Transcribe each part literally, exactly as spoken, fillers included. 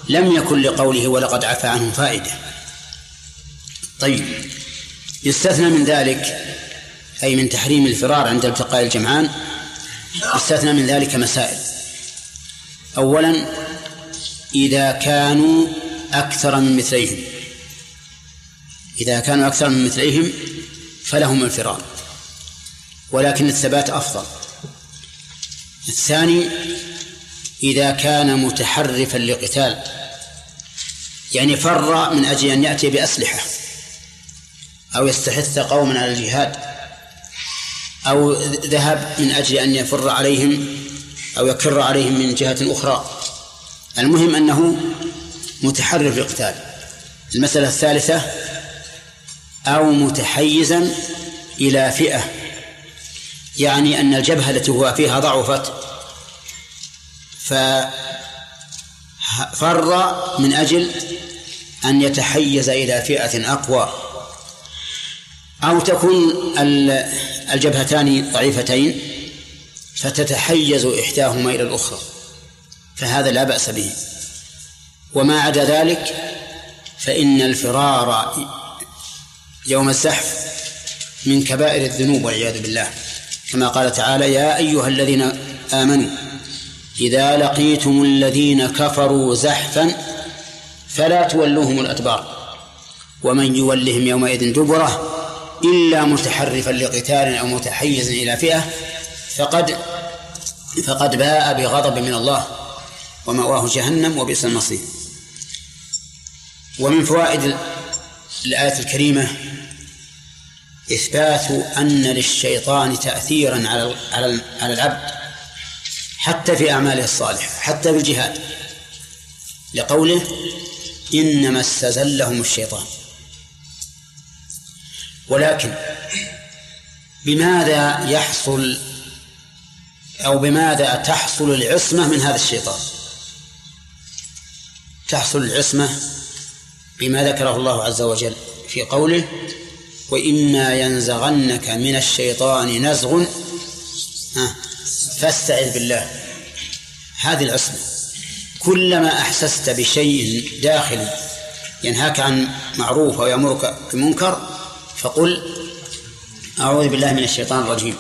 لم يكن لقوله ولقد عفا عنهم فائدة. طيب، يستثنى من ذلك أي من تحريم الفرار عند التقاء الجمعان، يستثنى من ذلك مسائل. أولا، إذا كانوا أكثر من مثليهم إذا كانوا أكثر من مثليهم فلهم الفرار، ولكن الثبات أفضل. الثاني، إذا كان متحرفا لقتال، يعني فر من أجل أن يأتي بأسلحة أو يستحث قوما على الجهاد، أو ذهب من أجل أن يفر عليهم أو يكر عليهم من جهة أخرى، المهم أنه متحرف لقتال. المسألة الثالثة، أو متحيزا إلى فئة، يعني أن الجبهة التي هو فيها ضعفت ففر من أجل أن يتحيز إلى فئة أقوى، أو تكون الجبهتان ضعيفتين فتتحيز إحداهما إلى الأخرى، فهذا لا بأس به. وما عدا ذلك فإن الفرار يوم الزحف من كبائر الذنوب والعياذ بالله، كما قال تعالى: يا أيها الذين آمنوا إذا لقيتم الذين كفروا زحفا فلا تولوهم الأدبار ومن يولهم يومئذ دبره إلا متحرفا لقتال أو متحيزا إلى فئة فقد فقد باء بغضب من الله ومأواه جهنم وبئس المصير. ومن فوائد الآية الكريمة إثبات أن للشيطان تأثيرا على على العبد حتى في أعماله الصالحة، حتى في الجهاد، لقوله: إنما استزلهم الشيطان. ولكن بماذا يحصل أو بماذا تحصل العصمة من هذا الشيطان؟ تحصل العصمة بما ذكره الله عز وجل في قوله: وإما ينزغنك من الشيطان نزغ فاستعذ بالله. هذه العصمة، كلما أحسست بشيء داخلي ينهاك عن معروف أو يأمرك بمنكر فقل: أعوذ بالله من الشيطان الرجيم.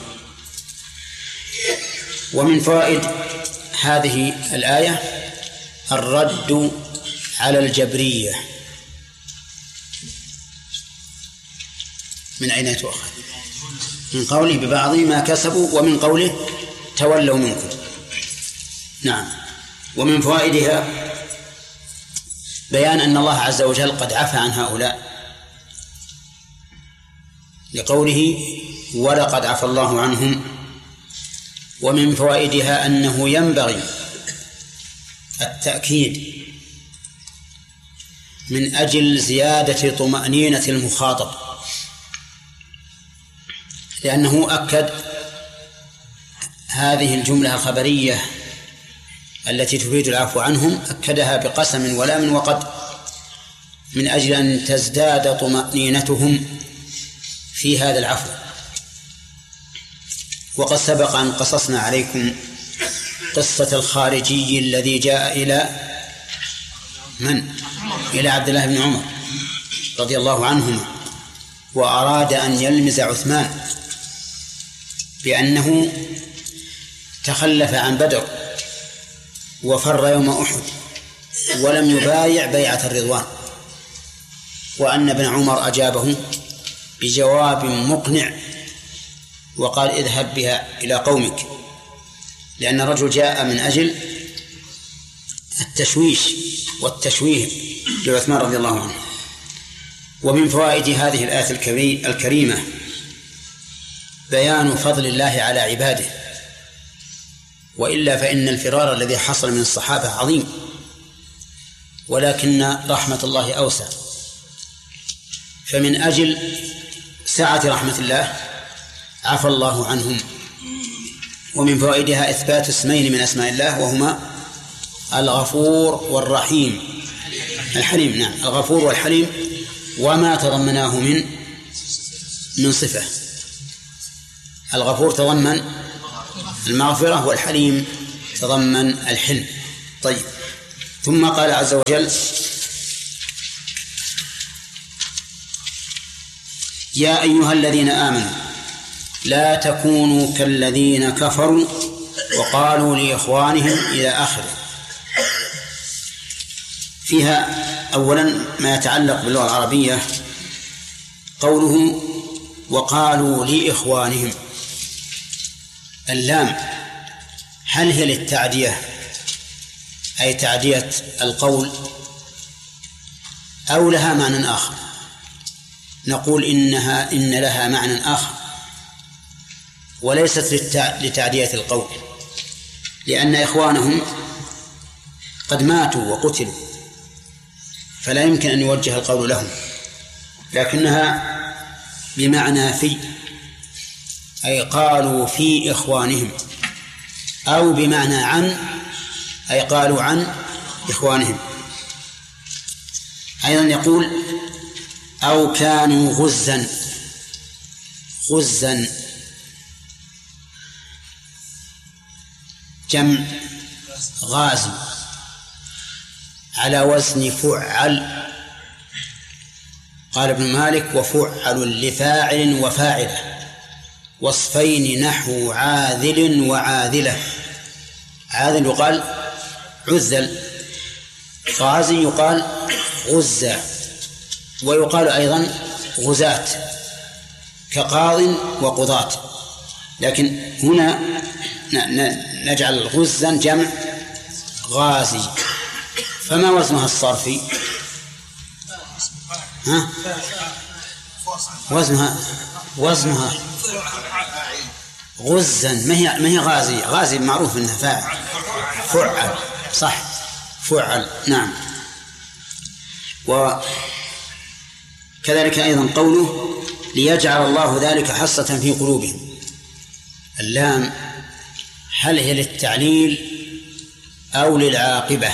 ومن فوائد هذه الآية الرد على الجبرية. من أين تؤخذ؟ من قوله ببعض ما كسبوا، ومن قوله تولوا منكم. نعم. ومن فوائدها بيان أن الله عز وجل قد عفى عن هؤلاء، لقوله: ولقد عفى الله عنهم. ومن فوائدها أنه ينبغي التأكيد من أجل زيادة طمأنينة المخاطب، لأنه أكد هذه الجملة الخبرية التي تفيد العفو عنهم، أكدها بقسم ولام وقد، من أجل أن تزداد طمأنينتهم في هذا العفو. وقد سبق أن قصصنا عليكم قصة الخارجي الذي جاء إلى من؟ إلى عبد الله بن عمر رضي الله عنهما، وأراد أن يلمز عثمان بأنه تخلف عن بدر وفر يوم أحد ولم يبايع بيعة الرضوان، وأن ابن عمر أجابه بجواب مقنع وقال: اذهب بها إلى قومك، لأن الرجل جاء من أجل التشويش والتشويه لعثمان رضي الله عنه. ومن فوائد هذه الآية الكريمة بيان فضل الله على عباده، وإلا فإن الفرار الذي حصل من الصحابة عظيم، ولكن رحمة الله أوسع. فمن أجل سعة رحمة الله عفى الله عنهم. ومن فوائدها إثبات اسمين من أسماء الله، وهما الغفور والرحيم الحليم. نعم، الغفور والحليم، وما تضمناه من من صفة. الغفور تضمن المغفرة، والحليم تضمن الحلم. طيب، ثم قال عز وجل: يا أيها الذين آمنوا لا تكونوا كالذين كفروا وقالوا لإخوانهم إلى آخره. فيها أولا ما يتعلق باللغة العربية، قوله وقالوا لإخوانهم، اللام هل هي للتعدية أي تعدية القول أو لها معنى آخر؟ نقول إنها إن لها معنى آخر وليست لتعدية القول، لأن إخوانهم قد ماتوا وقتلوا فلا يمكن أن يوجه القول لهم، لكنها بمعنى في، أي قالوا في إخوانهم، أو بمعنى عن، أي قالوا عن إخوانهم. أيضا يقول أو كانوا غزا، غزا جمع غازي على وزن فعل. قال ابن مالك وفعل لفاعل وفاعله، وصفين نحو عاذل وعاذلة. عاذل يقال عذل، غازي يقال غزة، ويقال أيضا غزاة كقاض وقضاة، لكن هنا نجعل غزا جمع غازي. فما وزنها الصرفي؟ ها؟ وزنها وزنها غزا، ما هي ما هي غازي. غازي معروف انها فاعل، فعل، صح، فعل، نعم. وكذلك أيضا قوله ليجعل الله ذلك حصة في قلوبهم، اللام هل هي للتعليل أو للعاقبة؟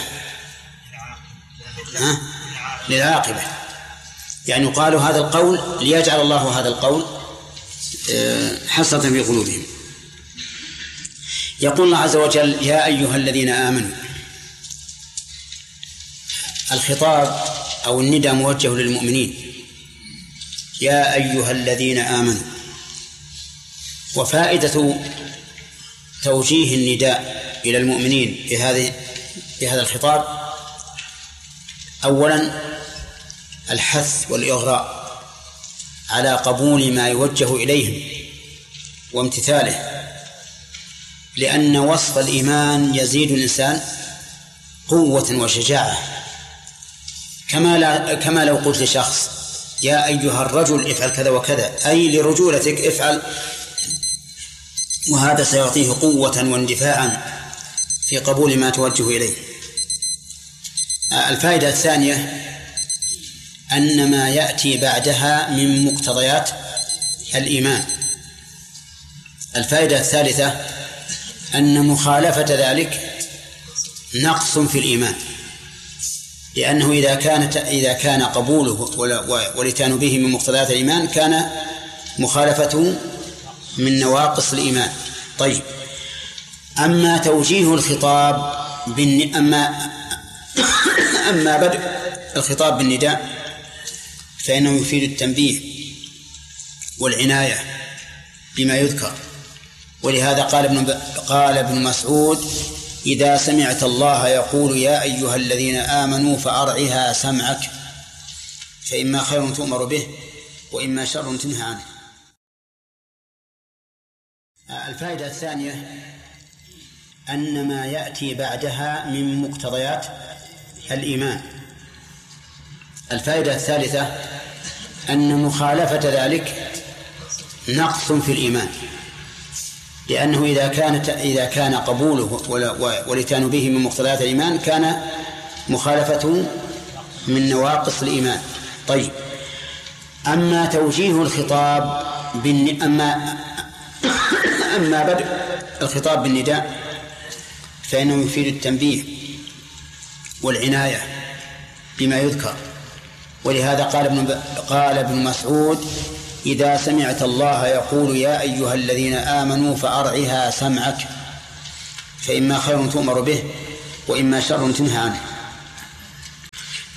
ها؟ للعاقبة، يعني قالوا هذا القول ليجعل الله هذا القول حصة في قلوبهم. يقول الله عز وجل يا أيها الذين آمنوا، الخطاب أو النداء موجه للمؤمنين، يا أيها الذين آمنوا. وفائدة توجيه النداء إلى المؤمنين في هذه في هذا الخطاب أولا الحث والإغراء على قبول ما يوجه إليهم وامتثاله، لأن وصف الإيمان يزيد الإنسان قوة وشجاعة. كما, لا كما لو قلت لشخص يا أيها الرجل افعل كذا وكذا، أي لرجولتك افعل، وهذا سيعطيه قوة واندفاعا في قبول ما توجه إليه. الفائدة الثانية أن ما يأتي بعدها من مقتضيات الإيمان. الفائدة الثالثة أن مخالفة ذلك نقص في الإيمان، لأنه إذا كانت إذا كان قبوله والاتيان به من مقتضيات الإيمان كان مخالفته من نواقص الإيمان. طيب، أما توجيه الخطاب بالن... أما أما بدء الخطاب بالنداء فإنه يفيد التنبيه والعناية بما يذكر، ولهذا قال ابن قال ابن مسعود إذا سمعت الله يقول يا أيها الذين آمنوا فأرعها سمعك، فإما خير تؤمر به وإما شر تنهى عنه. الفائدة الثانية أن ما يأتي بعدها من مقتضيات الإيمان. الفائدة الثالثة أن مخالفة ذلك نقص في الإيمان، لأنه إذا كانت إذا كان قبوله والاتيان به من مقتضيات الإيمان كان مخالفته من نواقص الإيمان. طيب، أما توجيه الخطاب بالن... أما أما بدء الخطاب بالنداء فإنه يفيد التنبيه والعناية بما يذكر، ولهذا قال ابن قال ابن مسعود إذا سمعت الله يقول يا أيها الذين آمنوا فأرعها سمعك، فإما خير تؤمر به وإما شر تنهى عنه.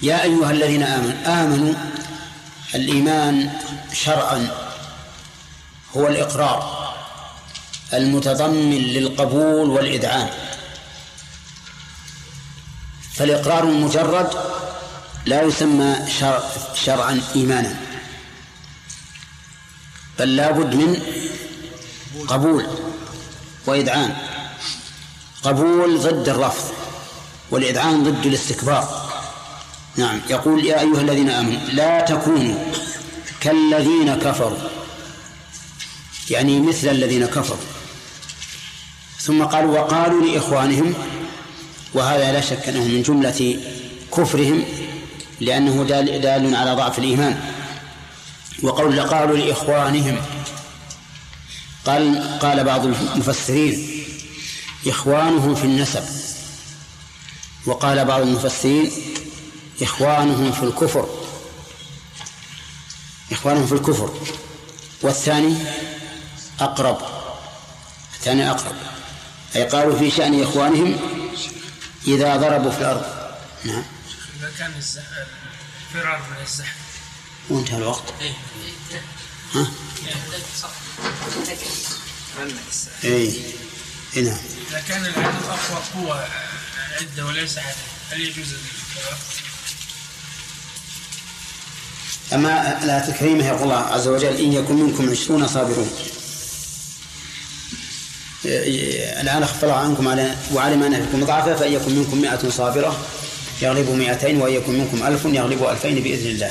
يا أيها الذين آمنوا. آمنوا الإيمان شرعا هو الإقرار المتضمن للقبول والإذعان، فالإقرار المجرد لا يسمى شرع شرعا إيمانا، بل لا بد من قبول وإذعان. قبول ضد الرفض والإذعان ضد الاستكبار. نعم. يقول يا أيها الذين آمنوا لا تكونوا كالذين كفروا، يعني مثل الذين كفروا. ثم قال وقالوا لإخوانهم، وهذا لا شك أنه من جملة كفرهم لأنه دال, دال على ضعف الإيمان. وقول قالوا لإخوانهم، قال قال بعض المفسرين إخوانهم في النسب، وقال بعض المفسرين إخوانهم في الكفر، إخوانهم في الكفر. والثاني أقرب، الثاني أقرب، أي قالوا في شأن إخوانهم إذا ضربوا في الأرض. نعم. إذا كان الفرار من الزحف وانتهى الوقت. ها؟ إيه. نعم. إذا كان العدد أقوى قوة عدة وليس عدد، هل يجوز الفرار؟ أما الآية الكريمة يقول الله عز وجل إن يكن منكم عشرون صابرون. الآن خفف الله عنكم وعلم أن فيكم ضعفا فإن يكن منكم مئة صابرة يغلبوا مئتين وإن يكن منكم ألف يغلبوا ألفين بإذن الله.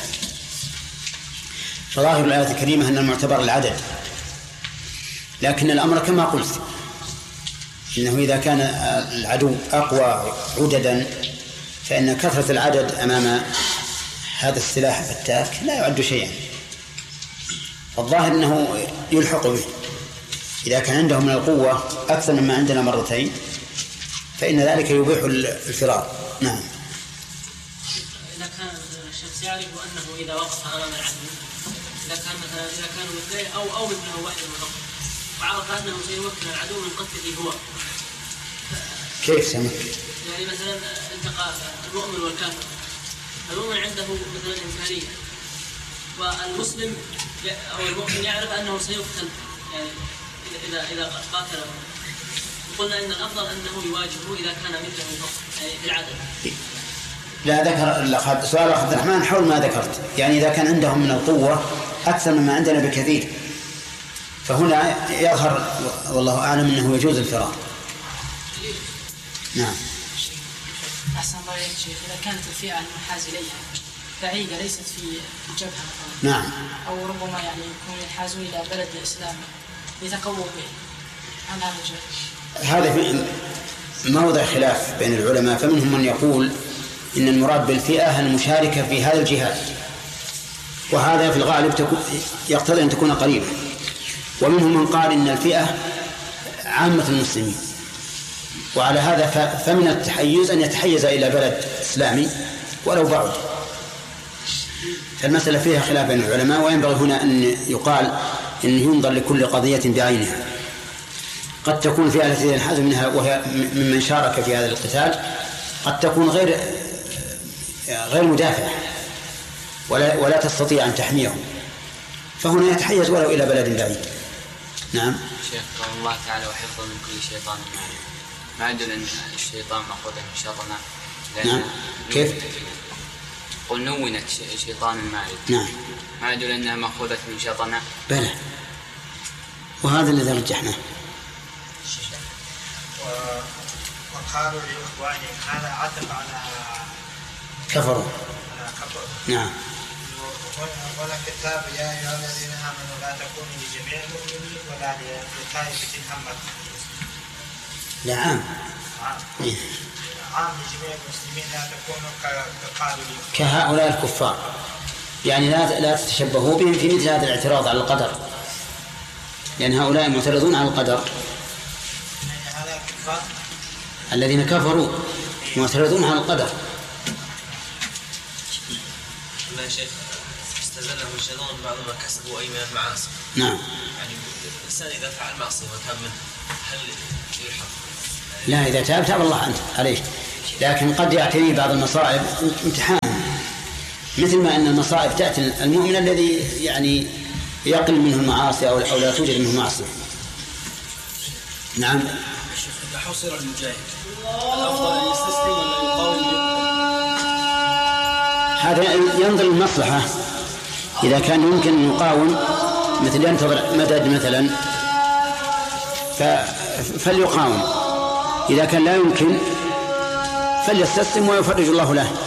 فظاهر الآية الكريمة أن المعتبر العدد، لكن الأمر كما قلت إنه إذا كان العدو أقوى عددا فإن كثرة العدد أمام هذا السلاح الفتاك لا يعد شيئا. الظاهر أنه يلحق به إذا كان عنده من القوة أكثر مما عندنا مرتين فإن ذلك يبيح الفرار. نعم. إذا كان الشخص يعرف أنه إذا وقف أمام العدو، إذا كان مثلا إذا كانوا مثلين أو أو مثله واحد فقط، وعرف أنه سيمكن العدو من قتله هو، كيف سمك؟ يعني مثلا التقى المؤمن والكافر، المؤمن عنده مثلا إمكانية والمسلم أو المؤمن يعرف أنه سيقتل، يعني إذا إذا قاتله، قلنا إن الأفضل أنه يواجهه إذا كان مثله فقط، يعني في العدد. لا ذكر سؤال عبد الرحمن حول ما ذكرت، يعني إذا كان عندهم من القوة أكثر مما عندنا بكثير، فهنا يظهر والله أعلم أنه يجوز الفرار. نعم. أحسن الله إليك شيخ، إذا كانت الفئة المنحاز إليها بعيدة ليست في الجبهة مثلا، نعم، أو ربما يعني يكون ينحازون إلى بلد الإسلام يتقووا به، هل هذا جائز؟ هذا في موضع خلاف بين العلماء، فمنهم من يقول إن المراد بالفئة المشاركة في هذا الجهاد، وهذا في الغالب يقتضي أن تكون قريبة. ومنهم من قال إن الفئة عامة المسلمين، وعلى هذا فمن التحيز أن يتحيز إلى بلد إسلامي ولو بعد. فالمسألة فيها خلاف بين العلماء، وينبغي هنا أن يقال إن ينظر لكل قضية بعينها. قد تكون فئة التي ينحاز منها وهي ممن شارك في هذا القتال قد تكون غير غير مدافع ولا ولا تستطيع أن تحميهم، فهنا يتحيز ولو إلى بلد بعيد. نعم. شيخ قال الله تعالى وحفظا من كل شيطان مارد، ما يدل أن الشيطان مأخوذ من شيطانه. نعم. كيف؟ قل نونت شيطان مارد. نعم. ما يدل أنها مأخوذة من شيطانه. بلى، وهذا الذي رجحناه. وقالوا لإخوانهم، هذا عطف على كفروا. نعم. ولا كتاب يا أيها الذين آمنوا لا تكونوا لجميع المؤمنين ولا لطائفة همت. لا عام. عام. إيه؟ عام لجميع المسلمين لا تكونوا كقالوا كهؤلاء الكفار، يعني لا لا تتشبهوا بهم في مثل هذا الاعتراض على القدر، لأن هؤلاء معترضون على القدر. يعني هؤلاء الكفار الذين كفروا معترضون على القدر. ما شيخ استزلهم الشيطان بعض ما كسبوا أي من المعاصي. نعم. يعني الإنسان إذا فعل معصية وتاب منه هل يلحق؟ لا، إذا تاب تاب الله عنه عليه، لكن قد يعتريه بعض المصائب امتحان مثل ما أن المصائب تأتي المؤمن الذي يعني يقل منه المعاصي أو لا توجد منه معصية. نعم. إذا حصر المجاهد الأفضل أن يستسلم ولا يقاوم؟ هذا ينظر المصلحة. إذا كان يمكن أن يقاوم مثل ينتظر مدد مثلا فليقاوم، إذا كان لا يمكن فليستسلم ويفرج الله له.